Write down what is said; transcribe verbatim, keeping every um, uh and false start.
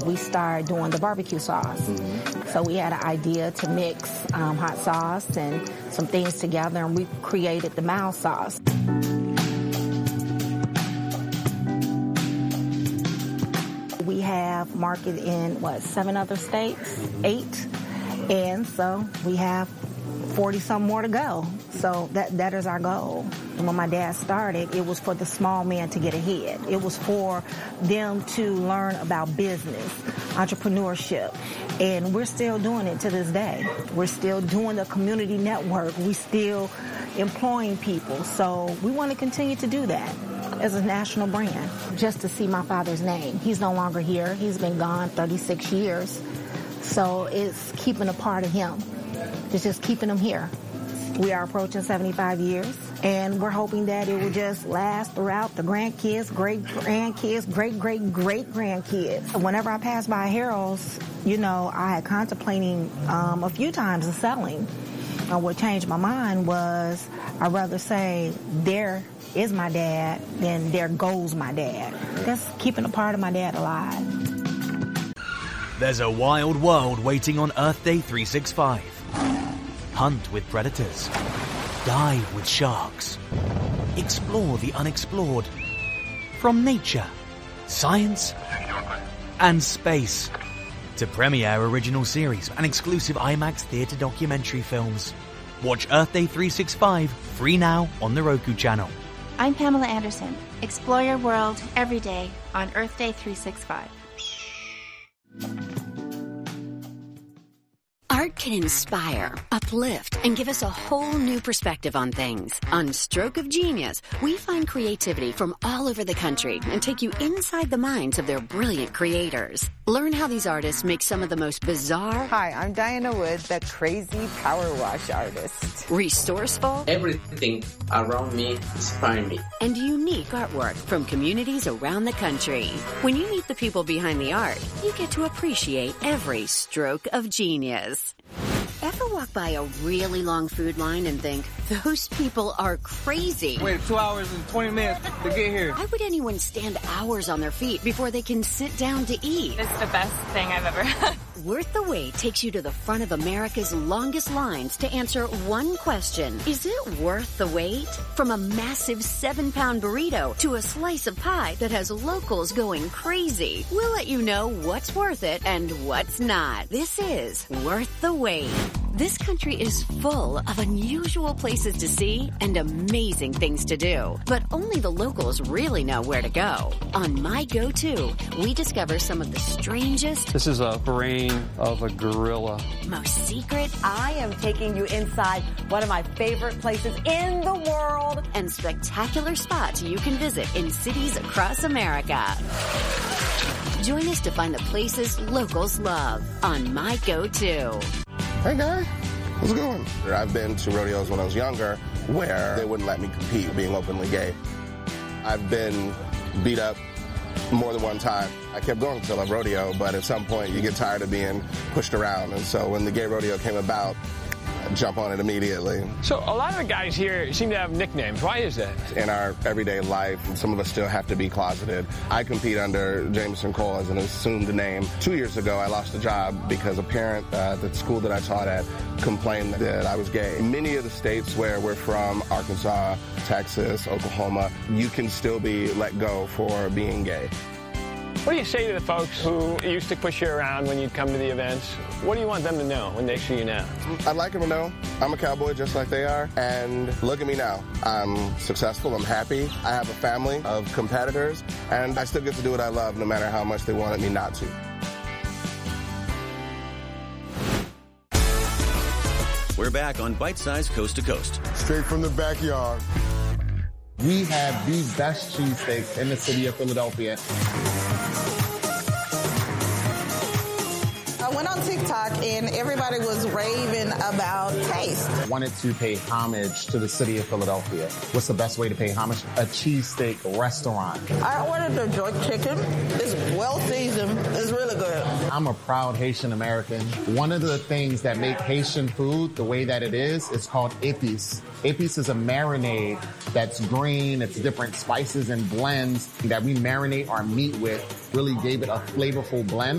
we started doing the barbecue sauce. Mm-hmm. So we had an idea to mix um, hot sauce and some things together, and we created the mild sauce. We have marketed in, what, seven other states? Eight. And so we have forty-some more to go. So that that is our goal. And when my dad started, it was for the small man to get ahead. It was for them to learn about business, entrepreneurship. And we're still doing it to this day. We're still doing the community network. We're still employing people. So we want to continue to do that as a national brand, just to see my father's name. He's no longer here. He's been gone thirty-six years. So it's keeping a part of him. It's just keeping him here. We are approaching seventy-five years, and we're hoping that it will just last throughout the grandkids, great-grandkids, great-great-great-grandkids. Whenever I pass by Harold's, you know, I had contemplating um, a few times of selling. Uh, what changed my mind was I'd rather say there is my dad than there goes my dad. That's keeping a part of my dad alive. There's a wild world waiting on Earth Day three sixty-five. Hunt with predators. Dive with sharks. Explore the unexplored. From nature, science, and space. To premiere original series and exclusive IMAX theatre documentary films. Watch Earth Day three sixty-five free now on the Roku channel. I'm Pamela Anderson. Explore your world every day on Earth Day three sixty-five. Art can inspire, uplift, and give us a whole new perspective on things. On Stroke of Genius, we find creativity from all over the country and take you inside the minds of their brilliant creators. Learn how these artists make some of the most bizarre... Hi, I'm Diana Wood, the crazy power wash artist. Resourceful... Everything around me inspires me. And unique artwork from communities around the country. When you meet the people behind the art, you get to appreciate every stroke of genius. Ever walk by a really long food line and think, those people are crazy? Wait two hours and twenty minutes to get here. Why would anyone stand hours on their feet before they can sit down to eat? It's the best thing I've ever had. Worth the Wait takes you to the front of America's longest lines to answer one question. Is it worth the wait? From a massive seven-pound burrito to a slice of pie that has locals going crazy, we'll let you know what's worth it and what's not. This is Worth the Wait. This country is full of unusual places to see and amazing things to do, but only the locals really know where to go. On My Go-To, we discover some of the strangest... This is a brain of a gorilla. Most secret... I am taking you inside one of my favorite places in the world. And spectacular spots you can visit in cities across America. Join us to find the places locals love on My Go-To. Hey, guy. How's it going? I've been to rodeos when I was younger where they wouldn't let me compete being openly gay. I've been beat up more than one time. I kept going to a rodeo, but at some point you get tired of being pushed around. And so when the gay rodeo came about, I jump on it immediately. So a lot of the guys here seem to have nicknames. Why is that? In our everyday life, some of us still have to be closeted. I compete under Jameson Cole as an assumed name. Two years ago, I lost a job because a parent uh, at the school that I taught at complained that I was gay. In many of the states where we're from, Arkansas, Texas, Oklahoma, you can still be let go for being gay. What do you say to the folks who used to push you around when you'd come to the events? What do you want them to know when they see you now? I'd like them to know I'm a cowboy just like they are. And look at me now. I'm successful. I'm happy. I have a family of competitors. And I still get to do what I love no matter how much they wanted me not to. We're back on Bite Size Coast to Coast. Straight from the backyard. We have the best cheesesteaks in the city of Philadelphia. I went on TikTok and everybody was raving about taste. I wanted to pay homage to the city of Philadelphia. What's the best way to pay homage? A cheesesteak restaurant. I ordered the jerk chicken. It's well seasoned. It's really good. I'm a proud Haitian American. One of the things that make Haitian food the way that it is, is called épices. Épices is a marinade that's green. It's different spices and blends that we marinate our meat with. Really gave it a flavorful blend.